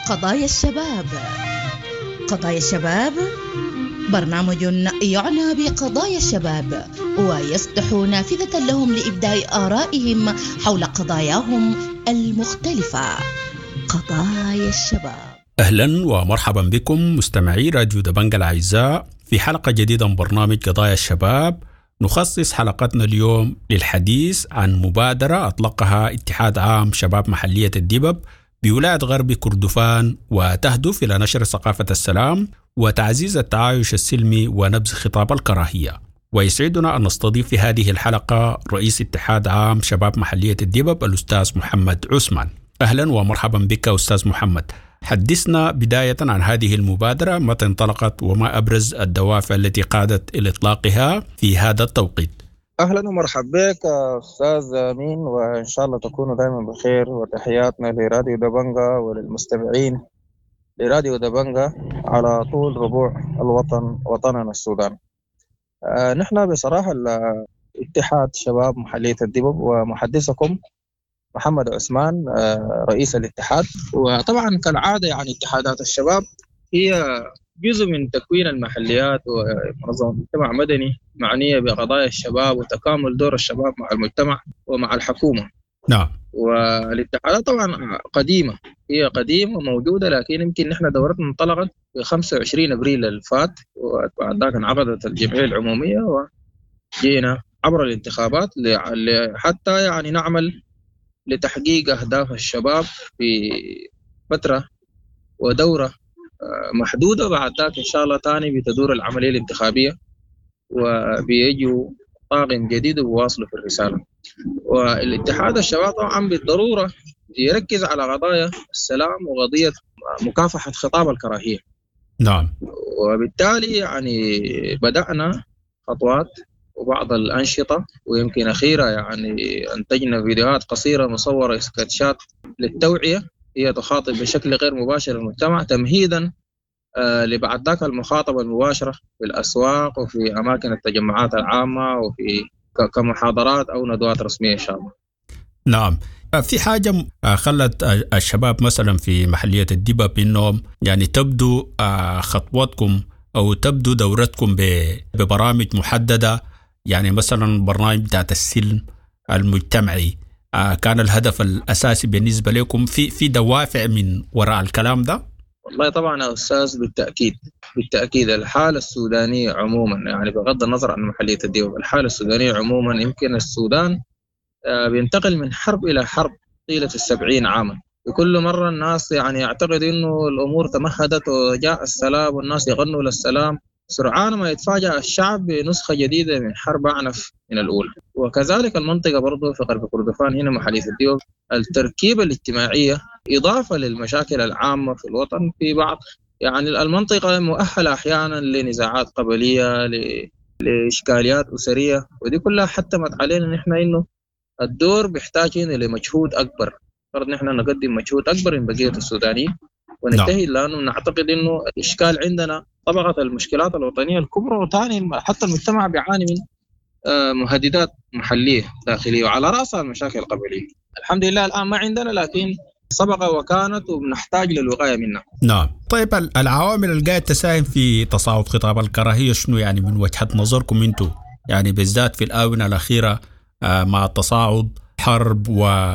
قضايا الشباب. قضايا الشباب برنامج يعنى بقضايا الشباب ويفتح نافذة لهم لإبداء آرائهم حول قضاياهم المختلفة. قضايا الشباب. أهلا ومرحبا بكم مستمعي راديو دبنجة الأعزاء في حلقة جديدة من برنامج قضايا الشباب. نخصص حلقتنا اليوم للحديث عن مبادرة أطلقها اتحاد عام شباب محلية الدبب بولاية غرب كردفان، وتهدف إلى نشر ثقافة السلام وتعزيز التعايش السلمي ونبذ خطاب الكراهية. ويسعدنا أن نستضيف في هذه الحلقة رئيس اتحاد عام شباب محلية الدبب الأستاذ محمد عثمان. أهلا ومرحبا بك أستاذ محمد. حدثنا بداية عن هذه المبادرة، متى انطلقت وما أبرز الدوافع التي قادت إلى إطلاقها في هذا التوقيت؟ أهلا ومرحبا بك أستاذ أمين، وإن شاء الله تكونوا دائما بخير، وتحياتنا لراديو دبنجة وللمستمعين لراديو دبنجة على طول ربوع الوطن وطننا السودان. نحن بصراحة اتحاد شباب محلية الدبب ومحدثكم محمد عثمان رئيس الاتحاد. وطبعا كالعادة يعني اتحادات الشباب هي جزء من تكوين المحليات ومنظمة مجتمع مدني معنية بقضايا الشباب وتكامل دور الشباب مع المجتمع ومع الحكومة. نعم. والاتحادات طبعا قديمة، هي قديمة وموجودة، لكن يمكن نحن دورتنا انطلقت في 25 أبريل الفات، وبعد ذلك انعقدت الجمعية العمومية وجينا عبر الانتخابات حتى يعني نعمل لتحقيق أهداف الشباب في فترة ودورة محدودة. بعد ذلك إن شاء الله تاني بتدور العملية الانتخابية وبيجوا طاقم جديد وواصلوا في الرسالة. والاتحاد الشباب طبعا بالضرورة يركز على قضايا السلام وقضية مكافحة خطاب الكراهية. نعم. وبالتالي يعني بدأنا خطوات وبعض الأنشطة، ويمكن أخيرا يعني أنتجنا فيديوهات قصيرة مصورة سكتشات للتوعية هي تخاطب بشكل غير مباشر المجتمع، تمهيدا لبعد ذاك المخاطبة المباشرة في الأسواق وفي أماكن التجمعات العامة وفي كمحاضرات أو ندوات رسمية إن شاء الله. نعم. في حاجة خلت الشباب مثلا في محلية الدبب إنهم يعني تبدو خطوتكم أو تبدو دورتكم ببرامج محددة، يعني مثلا برنامج بتاعت السلم المجتمعي، كان الهدف الأساسي بالنسبة لكم في دوافع من وراء الكلام ده؟ والله طبعا يا أستاذ بالتأكيد الحالة السودانية عموما، يعني بغض النظر عن محلية الدبب، الحالة السودانية عموما يمكن السودان بينتقل من حرب إلى حرب طيلة 70 عاما. وكل مرة الناس يعني يعتقد إنه الأمور تمهدت وجاء السلام والناس يغنوا للسلام، سرعان ما يتفاجأ الشعب بنسخة جديدة من حرب أعنف من الأولى. وكذلك المنطقة برضو في غرب كردفان هنا محلية الدبب، التركيبة الاجتماعية إضافة للمشاكل العامة في الوطن في بعض يعني المنطقة مؤهلة أحيانا لنزاعات قبلية لإشكاليات أسرية، ودي كلها حتمت علينا نحن إنه الدور بيحتاج هنا لمجهود أكبر، فرض نحن نقدم مجهود أكبر من بقية السودانيين ونجتهد، لأنه نعتقد إنه الإشكال عندنا طبقة المشكلات الوطنية الكبرى، وثاني حتى المجتمع بيعاني من مهددات محلية داخلية وعلى رأسها المشاكل القبلية. الحمد لله الآن ما عندنا، لكن سبق وكانت وبنحتاج للوقاية منها. نعم. طيب العوامل اللي قاعد تساهم في تصاعد خطاب الكراهية شنو يعني من وجهة نظركم انتم، يعني بالذات في الآونة الأخيرة مع تصاعد حرب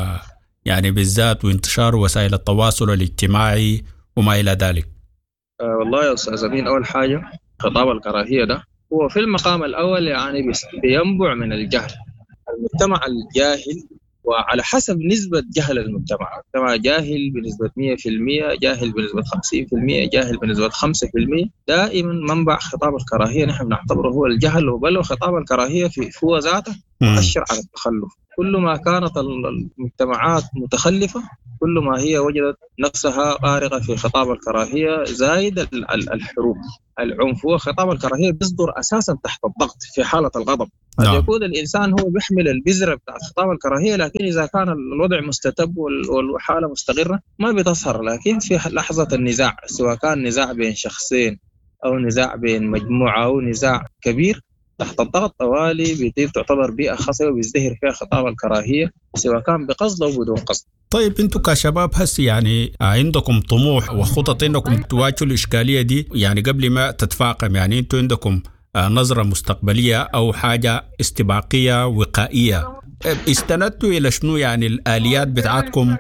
ويعني بالذات وانتشار وسائل التواصل الاجتماعي وما إلى ذلك؟ والله يا أستاذ أمين، أول حاجة خطاب الكراهية ده هو في المقام الأول يعني بينبع من الجهل. المجتمع الجاهل، وعلى حسب نسبة جهل المجتمع جاهل بنسبة 100%، جاهل بنسبة 50%، جاهل بنسبة 5%، دائما منبع خطاب الكراهية نحن نعتبره هو الجهل. وبل خطاب الكراهية هو ذاته مؤشر على التخلف. كل ما كانت المجتمعات متخلفة كل ما هي وجدت نفسها غارقة في خطاب الكراهية، زايد الحروب العنف. هو خطاب الكراهية بيصدر أساسا تحت الضغط في حالة الغضب. قد يكون الإنسان هو بيحمل البذرة بتاع خطاب الكراهية، لكن إذا كان الوضع مستتب والحالة مستقرة ما بتظهر. لكن في لحظة النزاع، سواء كان نزاع بين شخصين أو نزاع بين مجموعة أو نزاع كبير، تحت الضغط طوالي بيصير تعتبر بيئة خصبة وبيزدهر فيها خطاب الكراهية سواء كان بقصد أو بدون قصد. طيب انتوا كشباب هسي يعني عندكم طموح وخطط انكم تواجهوا الاشكاليه دي يعني قبل ما تتفاقم، يعني انتوا عندكم نظره مستقبليه او حاجه استباقيه وقائيه، استندتوا الى شنو يعني الاليات بتاعتكم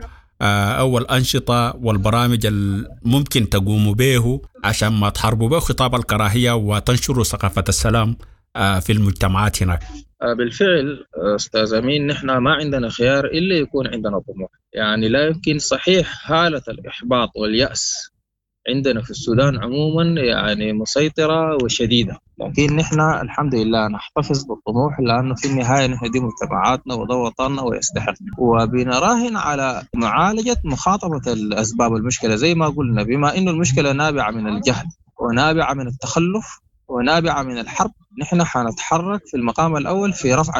او الانشطه والبرامج الممكن تقوموا به عشان ما تحاربوا به خطاب الكراهيه وتنشروا ثقافه السلام في المجتمعات هناك؟ بالفعل أستاذ أمين، نحن ما عندنا خيار إلا يكون عندنا طموح. يعني لا يمكن، صحيح حالة الإحباط واليأس عندنا في السودان عموما يعني مسيطرة وشديدة، لكن نحن الحمد لله نحتفظ بالطموح، لأنه في النهاية نحن دي مجتمعاتنا وده وطننا ويستحق، وبنراهن على معالجة مخاطبة الأسباب المشكلة زي ما قلنا، بما إنه المشكلة نابعة من الجهل ونابعة من التخلف ونابعة من الحرب. نحن حنتحرك في المقام الأول في رفع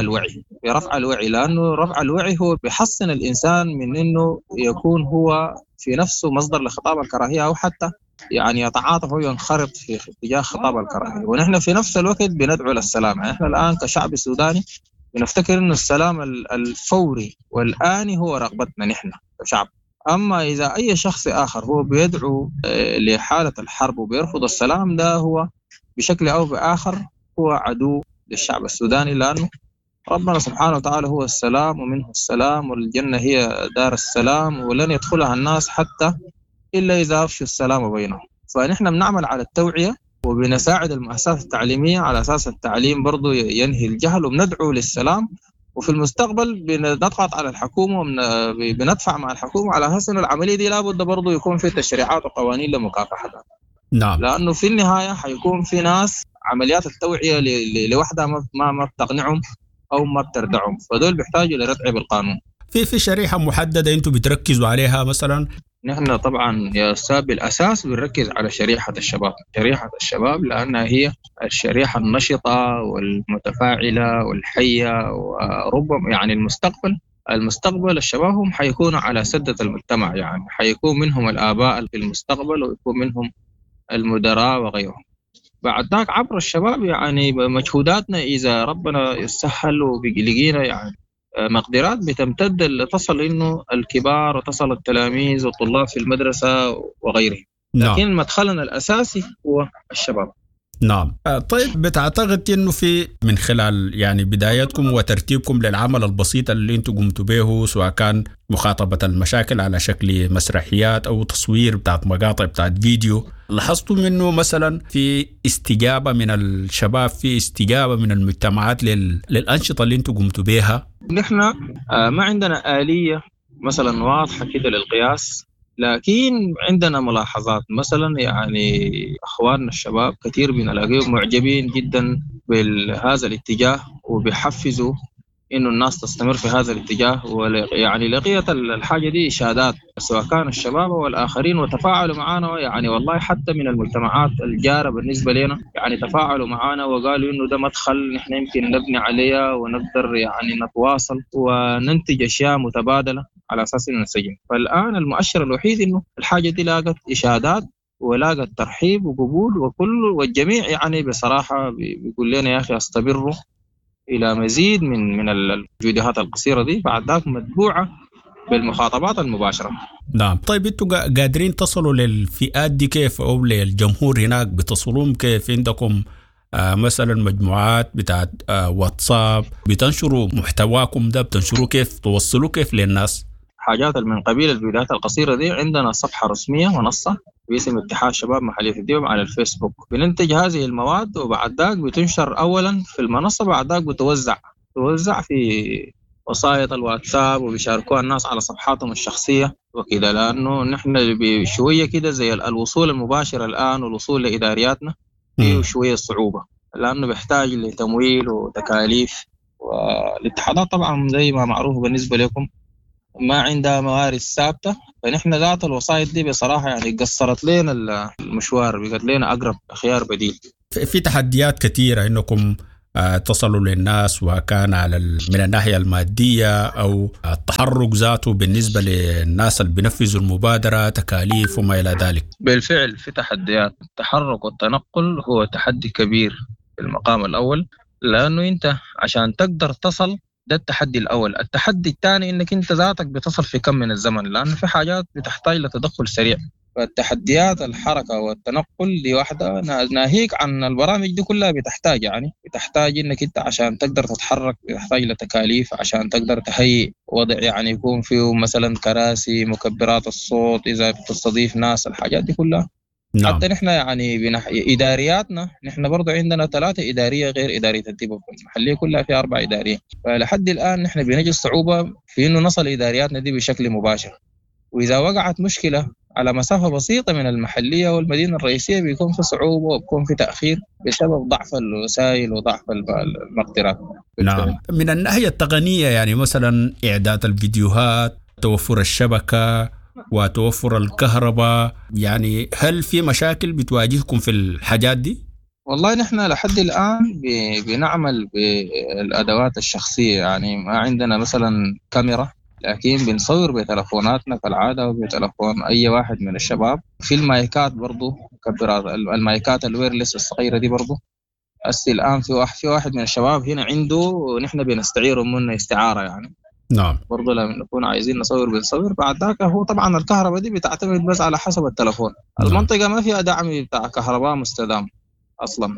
الوعي، لأنه رفع الوعي هو بيحسن الإنسان من إنه يكون هو في نفسه مصدر لخطاب الكراهية، أو حتى يعني يتعاطف وينخرط في اتجاه خطاب الكراهية. ونحن في نفس الوقت بندعو للسلام. يعني نحن الآن كشعب سوداني بنفتكر إنه السلام الفوري والآني هو رغبتنا نحن كشعب. أما إذا أي شخص آخر هو بيدعو لحالة الحرب وبيرفض السلام، ده هو بشكل أو بآخر هو عدو للشعب السوداني، لأنه ربنا سبحانه وتعالى هو السلام ومنه السلام، والجنة هي دار السلام ولن يدخلها الناس حتى إلا إذا أفشوا السلام بينهم. فنحن بنعمل على التوعية وبنساعد المؤسسات التعليمية على أساس التعليم برضو ينهي الجهل، وبندعو للسلام. وفي المستقبل بنضغط على الحكومة وبندفع مع الحكومة على أساس أن العملية دي لابد برضو يكون في تشريعات وقوانين لمكافحتها. نعم. لأنه في النهاية حيكون في ناس عمليات التوعية لوحدها ما بتقنعهم أو ما بتردعهم، فدول بيحتاجوا لردع بالقانون. في شريحة محددة أنتوا بتركزوا عليها مثلا؟ نحن طبعا يا أستاذ بالأساس بنركز على شريحة الشباب لأنها هي الشريحة النشطة والمتفاعلة والحية، وربما يعني المستقبل الشباب هم حيكونوا على سدة المجتمع، يعني حيكون منهم الآباء في المستقبل ويكون منهم المدراء وغيرهم. بعد ذاك عبر الشباب يعني مجهوداتنا إذا ربنا يسهل وبيلقينا يعني مقدرات بتمتد لتصل إنه الكبار وتصل التلاميذ والطلاب في المدرسة وغيرهم. لكن مدخلنا الأساسي هو الشباب. نعم. طيب بتعتقد إنه في من خلال يعني بدايتكم وترتيبكم للعمل البسيط اللي انتم قمتوا به، سواء كان مخاطبة المشاكل على شكل مسرحيات أو تصوير بتاعت مقاطع بتاعت فيديو، لاحظتوا منه مثلا في استجابة من الشباب، في استجابة من المجتمعات للأنشطة اللي انتم قمتوا بها؟ نحن ما عندنا آلية مثلا واضحة كده للقياس، لكن عندنا ملاحظات. مثلا يعني أخواننا الشباب كثير بنلاقيهم معجبين جدا بهذا الاتجاه وبيحفزوا إنه الناس تستمر في هذا الاتجاه، يعني لقيت الحاجة دي إشادات سواء كان الشباب والآخرين، وتفاعلوا معنا. يعني والله حتى من المجتمعات الجارة بالنسبة لنا يعني تفاعلوا معنا وقالوا إنه ده مدخل نحن يمكن نبني عليه ونقدر يعني نتواصل وننتج أشياء متبادلة على أساس إنه نسجل. فالآن المؤشر الوحيد إنه الحاجة دي لاقت إشادات ولاقت ترحيب وقبول، والجميع يعني بصراحة بيقول لنا يا أخي استمروا إلى مزيد من الفيديوهات القصيرة دي، بعد ذلك متبوعة بالمخاطبات المباشرة. نعم. طيب انتوا قادرين تصلوا للفئات دي كيف، أو للجمهور هناك بتصلون كيف؟ عندكم مثلا مجموعات بتاعت واتساب بتنشروا محتواكم ده، بتنشروا كيف، توصلوا كيف للناس؟ حاجات من قبيل الفيديوهات القصيرة دي عندنا صفحة رسمية منصة باسم اتحاد شباب محلية الديوب على الفيسبوك. بننتج هذه المواد وبعد ذاك بتنشر أولا في المنصة، بعد ذاك بتوزع في وسائط الواتساب وبيشاركوها الناس على صفحاتهم الشخصية وكذا. لأنه نحن بشوية كده زي الوصول المباشر الآن والوصول لإدارياتنا فيه شوية صعوبة، لأنه بيحتاج لتمويل وتكاليف، والاتحادات طبعا زي ما معروف بالنسبة لكم ما عندها موارد ثابتة. فنحن ذات الوسائط دي بصراحة يعني قصرت لنا المشوار، بقت لنا أقرب خيار بديل. في تحديات كثيرة إنكم تصلوا للناس، وكان على من الناحية المادية أو التحرك ذاته بالنسبة للناس اللي بينفذوا المبادرة، تكاليف وما إلى ذلك. بالفعل في تحديات. التحرك والتنقل هو تحدي كبير في المقام الأول، لأنه أنت عشان تقدر تصل، ده التحدي الأول. التحدي الثاني إنك أنت ذاتك بتصل في كم من الزمن، لأنه في حاجات بتحتاج لتدخل سريع. فالتحديات الحركة والتنقل دي واحدة، ناهيك عن البرامج دي كلها بتحتاج إنك أنت عشان تقدر تتحرك بتحتاج لتكاليف، عشان تقدر تهيئ وضع يعني يكون فيه مثلا كراسي، مكبرات الصوت إذا بتستضيف ناس، الحاجات دي كلها. نعم. حتى نحن يعني إدارياتنا نحن برضو عندنا 3 إدارية غير إدارية الديبوب المحلية، كلها في 4 إدارية. فلحد الآن نحن بنجد صعوبة في إنه نصل إدارياتنا دي بشكل مباشر، وإذا وقعت مشكلة على مسافة بسيطة من المحلية والمدينة الرئيسية بيكون في صعوبة وبيكون في تأخير بسبب ضعف الوسائل وضعف المقدرات. نعم. من الناحية التقنية يعني مثلا إعداد الفيديوهات، توفر الشبكة وتوفر الكهرباء، يعني هل في مشاكل بتواجهكم في الحاجات دي؟ والله نحن لحد الآن بنعمل بالأدوات الشخصية، يعني ما عندنا مثلا كاميرا، لكن بنصور بتلفوناتنا كالعادة وبتلفون أي واحد من الشباب. في المايكات برضو، مكبرات المايكات الويرلس الصغيرة دي برضو. الآن في واحد من الشباب هنا عنده، نحن بنستعيره منه استعارة يعني. نعم. برضو لما نكون عايزين نصور بنصور. بعد ذاك هو طبعا الكهرباء دي بتعتمد بس على حسب التلفون. المنطقة ما فيها دعم بتاع كهرباء مستدام أصلا،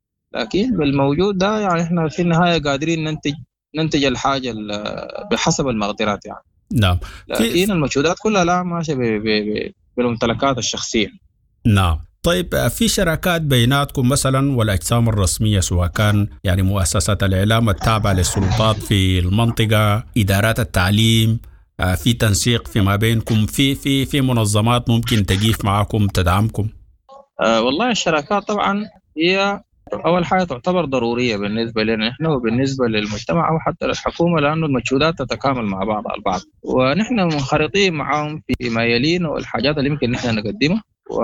لكن بالموجود ده يعني إحنا في النهاية قادرين ننتج الحاجة بحسب المقدرات يعني. نعم. لكن المجهودات كلها لا ماشية بالممتلكات الشخصية. نعم. طيب في شراكات بيناتكم مثلا والأجسام الرسمية، سواء كان يعني مؤسسات الإعلام التابعة للسلطات في المنطقة، إدارات التعليم، في تنسيق فيما بينكم، في منظمات ممكن تقيف معكم تدعمكم؟ والله الشراكات طبعا هي أول حاجة تعتبر ضرورية بالنسبة لنا نحن وبالنسبة للمجتمع أو حتى للحكومة، لأنه المجهودات تتكامل مع بعض البعض، ونحن منخرطين معهم في ما يلينا والحاجات اللي يمكن نحن نقدمها.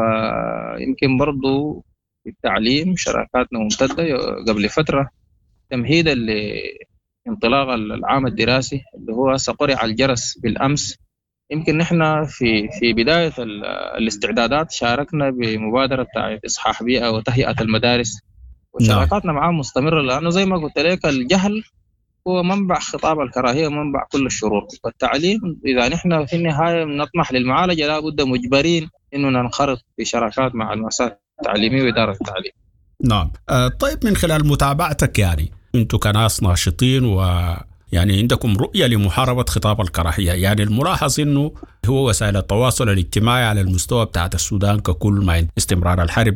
ويمكن برضو في التعليم شراكاتنا ممتدة قبل فترة تمهيدا لانطلاق العام الدراسي اللي هو سقرع الجرس بالأمس. يمكن نحن في بداية الاستعدادات شاركنا بمبادرة بتاعت إصحاح بيئة وتهيئة المدارس، وشراكاتنا معهم مستمرة، لأنه زي ما قلت لك الجهل هو منبع خطاب الكراهية ومنبع كل الشرور. والتعليم إذا نحن في النهاية نطمح للمعالجة لا بد مجبرين إنه ننخرط في شراكات مع المؤسسات التعليمية وإدارة التعليم. نعم. طيب من خلال متابعتك يعني أنتم كناس ناشطين ويعني عندكم رؤية لمحاربة خطاب الكراهية، يعني الملاحظ إنه هو وسائل التواصل الاجتماعي على المستوى بتاعت السودان ككل مع استمرار الحرب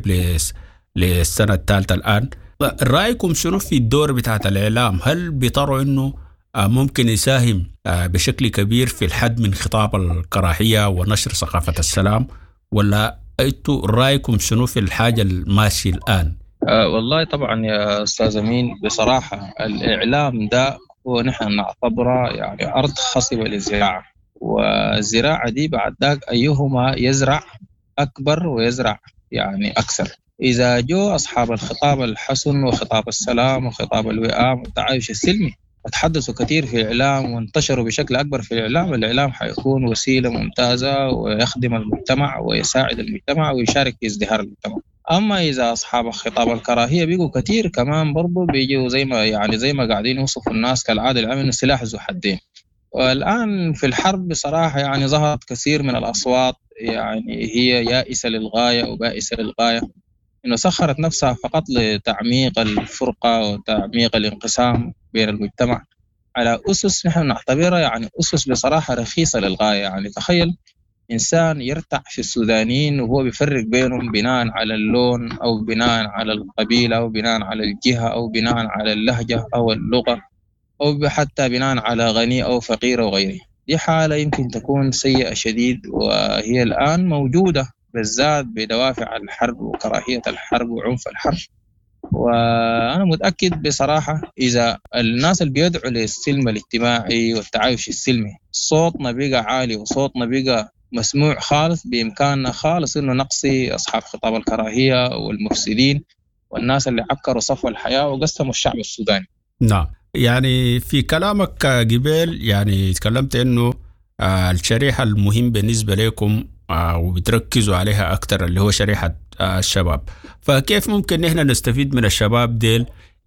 للسنة الثالثة الآن، رأيكم شنو في الدور بتاعت الإعلام؟ هل بتروا إنه ممكن يساهم بشكل كبير في الحد من خطاب الكراهية ونشر ثقافة السلام، ولا أنتوا رأيكم شنو في الحاجة الماشية الآن؟ والله طبعا يا أستاذ أمين، بصراحة الإعلام ده هو نحن نعتبره يعني أرض خصبة للزراعة، والزراعة دي بعد ذاك أيهما يزرع أكبر ويزرع يعني أكثر. إذا جو أصحاب الخطاب الحسن وخطاب السلام وخطاب الوئام والتعايش السلمي تحدثوا كثير في الإعلام وانتشروا بشكل أكبر في الإعلام حيكون وسيلة ممتازة ويخدم المجتمع ويساعد المجتمع ويشارك في ازدهار المجتمع. أما إذا أصحاب خطاب الكراهية بيجوا كثير كمان برضو بيجوا زي ما قاعدين يوصفوا الناس كالعادة العام سلاح ذو حدين. والآن في الحرب بصراحة يعني ظهرت كثير من الأصوات يعني هي يائسة للغاية وبائسة للغاية، إنه سخرت نفسها فقط لتعميق الفرقة وتعميق الانقسام بين المجتمع على أسس نحن نعتبرها يعني أسس بصراحة رخيصة للغاية. يعني تخيل إنسان يرتع في السودانيين وهو بيفرق بينهم بناء على اللون أو بناء على القبيلة أو بناء على الجهة أو بناء على اللهجة أو اللغة أو حتى بناء على غني أو فقير وغيره. دي حالة يمكن تكون سيئة شديد، وهي الآن موجودة بالذات بدوافع الحرب وكراهية الحرب وعنف الحرب. وأنا متأكد بصراحة إذا الناس اللي بيدعوا للسلم الاجتماعي والتعايش السلمي صوتنا بقى عالي وصوتنا بقى مسموع خالص، بإمكاننا خالص إنه نقصي أصحاب خطاب الكراهية والمفسدين والناس اللي عكروا صفو الحياة وقسموا الشعب السوداني. نعم. يعني في كلامك قبل يعني تكلمت إنه الشريحة المهم بالنسبة لكم وبتركزوا عليها أكتر اللي هو شريحة الشباب، فكيف ممكن نحن نستفيد من الشباب ديل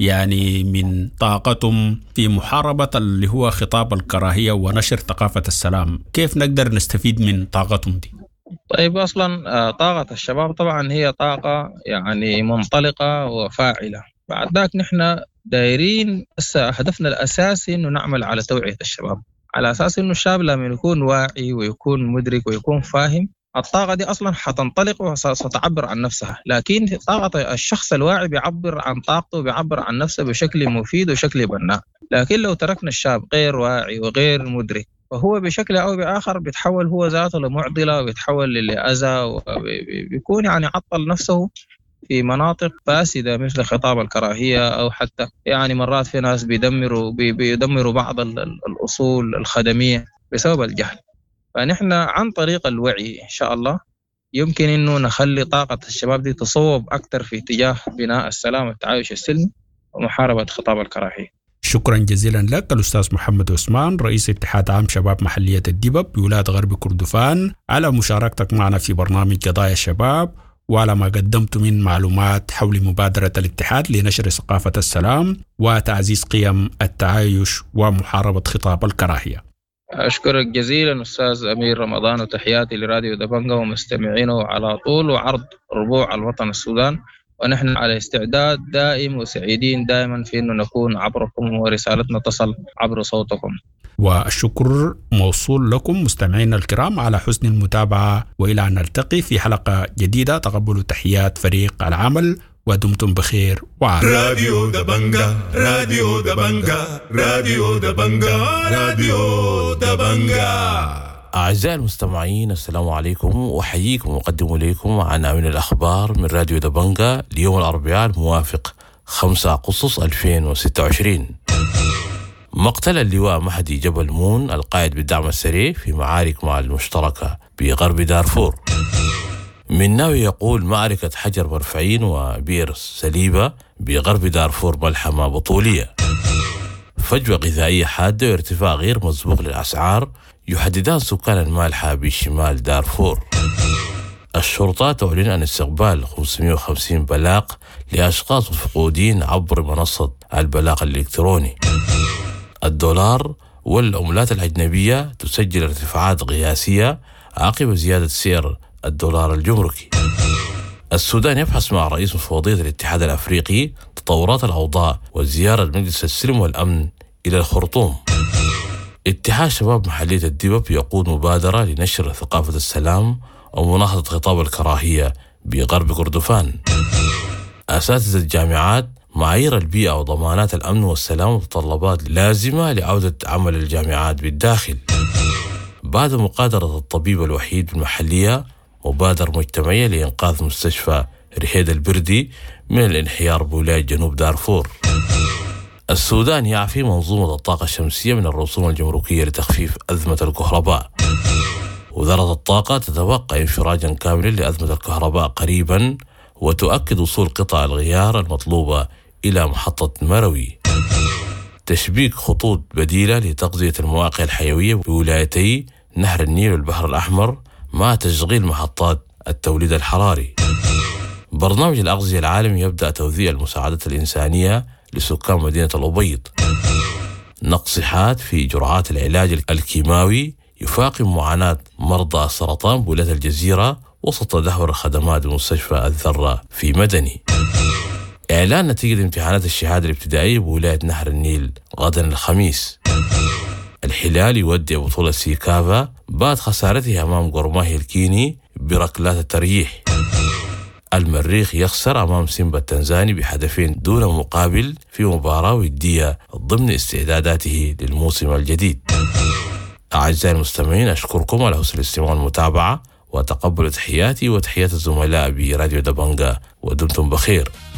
يعني من طاقتهم في محاربة اللي هو خطاب الكراهية ونشر ثقافة السلام؟ كيف نقدر نستفيد من طاقتهم دي؟ طيب أصلا طاقة الشباب طبعا هي طاقة يعني منطلقة وفاعلة. بعد ذاك نحن دايرين هدفنا الأساسي إنه نعمل على توعية الشباب، على أساس إنه الشاب لما يكون واعي ويكون مدرك ويكون فاهم، الطاقة دي أصلا حتنطلق وستعبر عن نفسها. لكن طاقة الشخص الواعي بيعبر عن طاقته وبيعبر عن نفسه بشكل مفيد وشكل بناء. لكن لو تركنا الشاب غير واعي وغير مدرك، فهو بشكل أو بآخر بيتحول هو ذاته لمعضلة وبيتحول لأذى وبيكون يعني عطل نفسه في مناطق فاسدة مثل خطاب الكراهية، أو حتى يعني مرات في ناس بيدمروا بعض الأصول الخدمية بسبب الجهل. فنحن عن طريق الوعي إن شاء الله يمكن إنه نخلي طاقة الشباب دي تصوب أكثر في اتجاه بناء السلام والتعايش السلمي ومحاربة خطاب الكراهية. شكرا جزيلا لك الأستاذ محمد عثمان، رئيس اتحاد عام شباب محلية الدبب بولاية غرب كردفان، على مشاركتك معنا في برنامج قضايا الشباب، وعلى ما قدمت من معلومات حول مبادرة الاتحاد لنشر ثقافة السلام وتعزيز قيم التعايش ومحاربة خطاب الكراهية. أشكرك جزيلا أستاذ أمير رمضان، وتحياتي لراديو دبنجة ومستمعينه على طول وعرض ربوع الوطن السودان. ونحن على استعداد دائم وسعيدين دائما في أنه نكون عبركم ورسالتنا تصل عبر صوتكم. والشكر موصول لكم مستمعينا الكرام على حسن المتابعة، وإلى أن نلتقي في حلقة جديدة. تقبلوا تحيات فريق العمل ودمتم بخير وعافية. راديو دبنجة، راديو دبنجة، راديو دبنجة، راديو دبنجة. أعزائي المستمعين، السلام عليكم، وحييكم وأقدم إليكم عن من الأخبار من راديو دبنجة ليوم الأربعاء الموافق 5 أغسطس 2026. مقتل اللواء مهدي جبل مون القائد بالدعم السريع في معارك مع المشتركة بغرب دارفور. مناوي يقول معركة حجر مرفعين وبئر سليبة بغرب دارفور ملحمة بطولية. فجوة غذائية حادة وارتفاع غير مسبوق للأسعار يحددان سكان المالحة بشمال دارفور. الشرطة تعلن عن استقبال 550 بلاغ لأشخاص مفقودين عبر منصة البلاغ الإلكتروني. الدولار والعملات الأجنبية تسجل ارتفاعات قياسية عقب زيادة سعر الدولار الجمركي. السودان يبحث مع رئيس مفوضية الاتحاد الأفريقي تطورات الأوضاع وزيارة مجلس السلم والأمن إلى الخرطوم. اتحاد شباب محلية الدبب يقود مبادرة لنشر ثقافة السلام ومناهضة خطاب الكراهية بغرب كردفان. أساتذة الجامعات معايير البيئة وضمانات الأمن والسلام متطلبات لازمة لعودة عمل الجامعات بالداخل. بعد مقادرة الطبيب الوحيد بالمحلية مبادرة مجتمعية لإنقاذ مستشفى رهيد البردي من الانحيار بولاية جنوب دارفور. السودان يعفي منظومة الطاقة الشمسية من الرسوم الجمركية لتخفيف أزمة الكهرباء. وزارة الطاقة تتوقع انفراجا كاملا لأزمة الكهرباء قريبا، وتؤكد وصول قطع الغيار المطلوبة إلى محطة مروي. تشبيك خطوط بديلة لتغذية المواقع الحيوية بولايتي نهر النيل والبحر الأحمر مع تشغيل محطات التوليد الحراري. برنامج الأغذية العالمي يبدأ توزيع المساعدات الإنسانية لسكان مدينة الأبيض. نقص في جرعات العلاج الكيماوي يفاقم معاناة مرضى السرطان بولاية الجزيرة وسط تدهور الخدمات بمستشفى الذرة في مدني. إعلان نتيجة امتحانات الشهادة الابتدائية بولاية نهر النيل غدا الخميس. الهلال يودع بطولة سيكافا بعد خسارته أمام غورماهي الكيني بركلات الترجيح. المريخ يخسر أمام سيمبا التنزاني بهدفين دون مقابل في مباراة ودية ضمن استعداداته للموسم الجديد. أعزائي المستمعين، أشكركم على حسن الاستماع والمتابعة، وتقبلوا تحياتي وتحيات الزملاء براديو دبنجة، ودمتم بخير.